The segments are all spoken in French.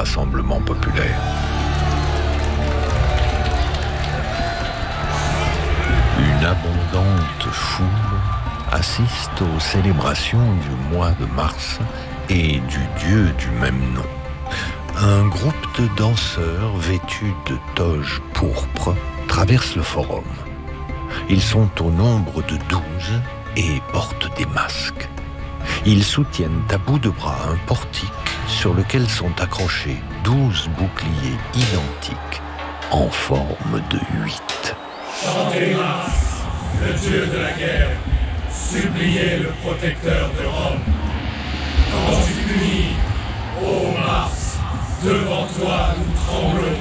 rassemblement populaire. Une abondante foule assiste aux célébrations du mois de mars et du dieu du même nom. Un groupe de danseurs vêtus de toges pourpres traverse le forum. Ils sont au nombre de 12 et portent des masques. Ils soutiennent à bout de bras un portique sur lequel sont accrochés 12 boucliers identiques en forme de 8. Chantez Mars, le dieu de la guerre, suppliez le protecteur de Rome. Quand tu punis, ô Mars, devant toi nous tremblons.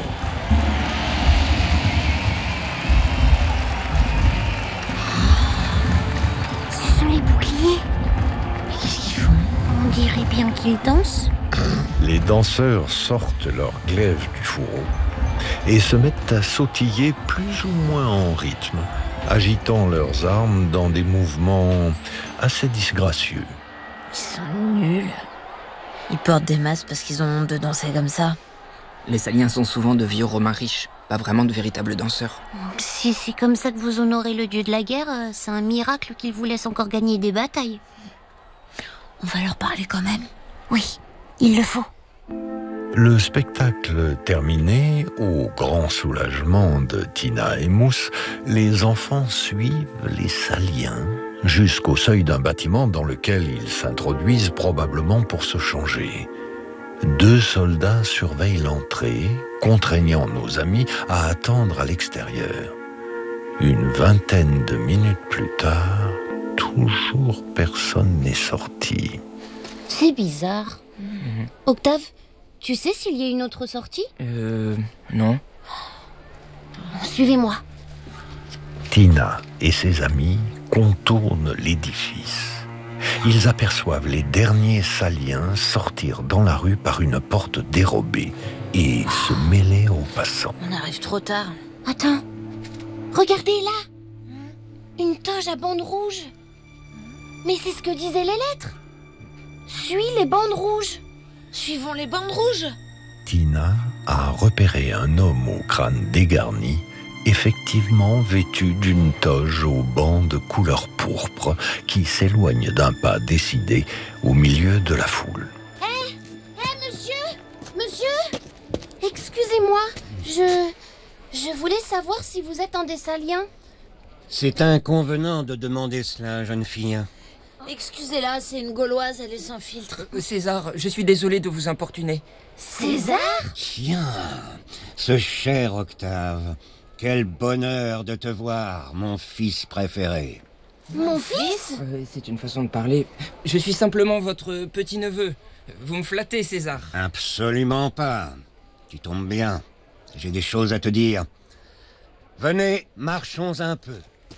Ce sont les boucliers. Mais qu'est-ce qu'ils font? On dirait bien qu'ils dansent. Les danseurs sortent leurs glaives du fourreau et se mettent à sautiller plus ou moins en rythme, agitant leurs armes dans des mouvements assez disgracieux. Ils sont nuls. Ils portent des masques parce qu'ils ont honte de danser comme ça. Les Saliens sont souvent de vieux romains riches, pas vraiment de véritables danseurs. Si c'est comme ça que vous honorez le dieu de la guerre, c'est un miracle qu'il vous laisse encore gagner des batailles. On va leur parler quand même. Oui, il le faut. Le spectacle terminé, au grand soulagement de Tina et Mousse, les enfants suivent les Saliens jusqu'au seuil d'un bâtiment dans lequel ils s'introduisent probablement pour se changer. 2 soldats surveillent l'entrée, contraignant nos amis à attendre à l'extérieur. Une vingtaine de minutes plus tard, toujours personne n'est sorti. C'est bizarre. Octave, tu sais s'il y a une autre sortie? Non. Suivez-moi. Tina et ses amis contournent l'édifice. Ils aperçoivent les derniers Saliens sortir dans la rue par une porte dérobée et se mêler aux passants. On arrive trop tard. Attends, regardez là. Une toge à bandes rouges. Mais c'est ce que disaient les lettres. Suis les bandes rouges. Suivons les bandes rouges. Tina a repéré un homme au crâne dégarni, effectivement vêtu d'une toge aux bandes couleur pourpre, qui s'éloigne d'un pas décidé au milieu de la foule. Hé, monsieur, excusez-moi, je voulais savoir si vous êtes un des Saliens. C'est inconvenant de demander cela, jeune fille. Excusez-la, c'est une Gauloise, elle est sans filtre. César, je suis désolé de vous importuner. César? Tiens, ce cher Octave, quel bonheur de te voir, mon fils préféré. Mon fils? C'est une façon de parler. Je suis simplement votre petit-neveu. Vous me flattez, César. Absolument pas. Tu tombes bien. J'ai des choses à te dire. Venez, marchons un peu.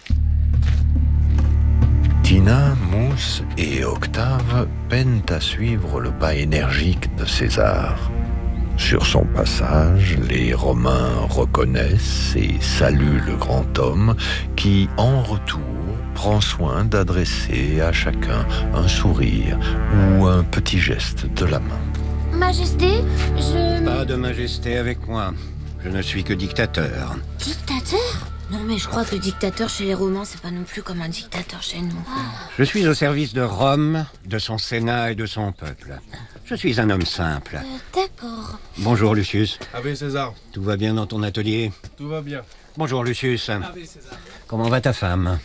Tina, Mousse et Octave peinent à suivre le pas énergique de César. Sur son passage, les Romains reconnaissent et saluent le grand homme qui, en retour, prend soin d'adresser à chacun un sourire ou un petit geste de la main. Majesté, Pas de majesté avec moi. Je ne suis que dictateur. Dictateur? Non mais je crois que le dictateur chez les Romains, c'est pas non plus comme un dictateur chez nous. Je suis au service de Rome, de son Sénat et de son peuple. Je suis un homme simple. D'accord. Bonjour Lucius. Ave César. Tout va bien dans ton atelier? Tout va bien. Bonjour Lucius. Ave César. Comment va ta femme?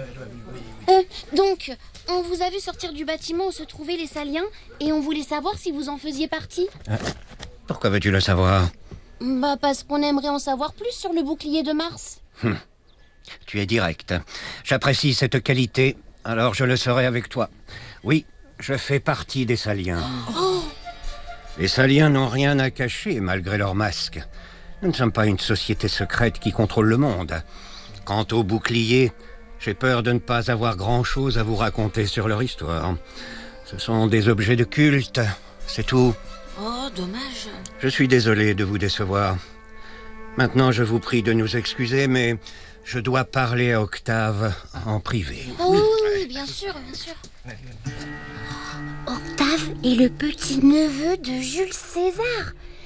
Donc, on vous a vu sortir du bâtiment où se trouvaient les Saliens et on voulait savoir si vous en faisiez partie. Pourquoi veux-tu le savoir? Bah parce qu'on aimerait en savoir plus sur le bouclier de Mars. Tu es direct. J'apprécie cette qualité, alors je le serai avec toi. Oui, je fais partie des Saliens. Les Saliens n'ont rien à cacher malgré leur masque. Nous ne sommes pas une société secrète qui contrôle le monde. Quant aux boucliers, j'ai peur de ne pas avoir grand-chose à vous raconter sur leur histoire. Ce sont des objets de culte, c'est tout. Oh, dommage. Je suis désolé de vous décevoir. Maintenant, je vous prie de nous excuser, mais je dois parler à Octave en privé. Oh, oui, bien sûr, bien sûr. Octave est le petit-neveu de Jules César.